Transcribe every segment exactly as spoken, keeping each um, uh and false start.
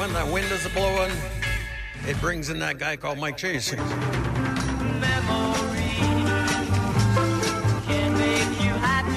when the wind is blowing, it brings in that guy called Mike Chase. Memories can make you happy.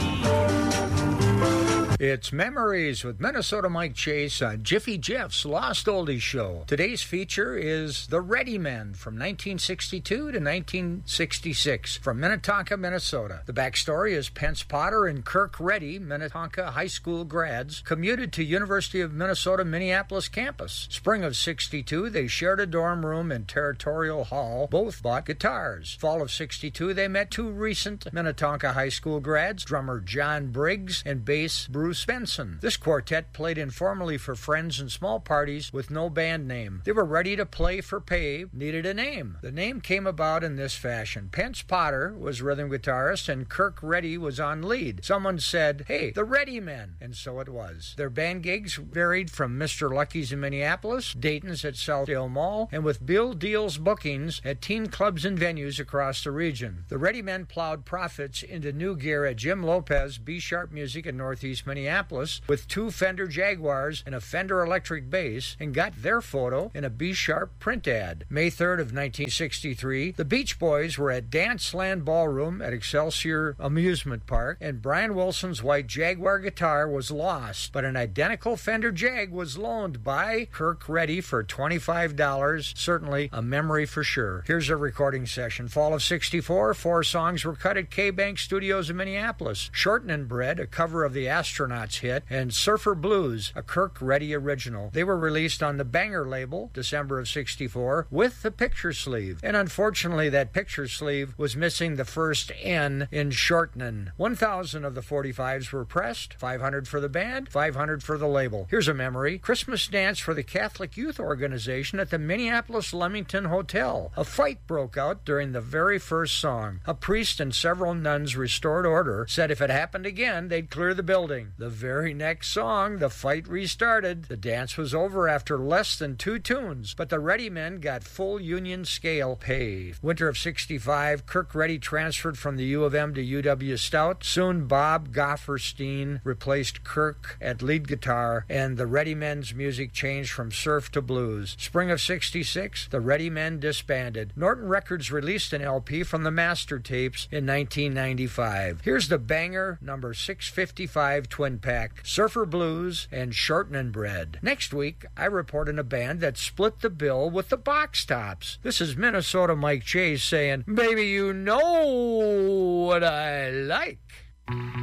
It's Memories with Minnesota Mike Chase on Jiffy Jeff's Lost Oldies Show. Today's feature is The Ready Men from nineteen sixty-two to nineteen sixty-six from Minnetonka, Minnesota. The backstory is Pence Potter and Kirk Reddy, Minnetonka high school grads, commuted to University of Minnesota Minneapolis campus. Spring of sixty-two, they shared a dorm room in Territorial Hall. Both bought guitars. Fall of sixty-two, they met two recent Minnetonka high school grads, drummer John Briggs and bass Bruce Benson. This quartet played informally for friends and small parties with no band name. They were ready to play for pay, needed a name. The name came about in this fashion. Pence Potter was rhythm guitarist and Kirk Reddy was on lead. Someone said, "Hey, the Ready Men," and so it was. Their band gigs varied from Mister Lucky's in Minneapolis, Dayton's at Southdale Mall, and with Bill Deal's bookings at teen clubs and venues across the region. The Ready Men plowed profits into new gear at Jim Lopez B-Sharp Music in Northeast Minneapolis with two Fender Jaguars and a Fender electric bass, and got their photo in a B-Sharp print ad. May third of nineteen sixty-three, the Beach Boys were at Danceland Ballroom at Excelsior Amusement Park, and Brian Wilson's white Jaguar guitar was lost, but an identical Fender Jag was loaned by Kirk Reddy for twenty-five dollars. Certainly a memory for sure. Here's a recording session. Fall of sixty-four, four songs were cut at K-Bank Studios in Minneapolis. Shortening Bread, a cover of the Astronauts hit, and Surfer Blues, a Kirk Reddy original. They were released on the Banger label, December of sixty-four, with the picture sleeve. And unfortunately, that picture sleeve was missing the first N in shortening. one thousand of the forty-fives were pressed, five hundred for the band, five hundred for the label. Here's a memory. Christmas dance for the Catholic Youth Organization at the Minneapolis Leamington Hotel. A fight broke out during the very first song. A priest and several nuns restored order, said if it happened again, they'd clear the building. The very next song, the fight restarted. The dance was over after less than two tunes, but the Ready Men got full union scale pay. Winter of sixty-five, Kirk Reddy transferred from the U of M to U W Stout. Soon Bob Gofferstein replaced Kirk at lead guitar, and the Ready Men's music changed from surf to blues. Spring of sixty-six, the Ready Men disbanded. Norton Records released an L P from the master tapes in nineteen ninety-five. Here's the banger number six fifty-five Twin Pack, Surfer Blues, and Shortening Bread. Next week, I report on a band that split the bill with the Box Tops. This is Minnesota Mike Chase saying, "Baby, you know what I like."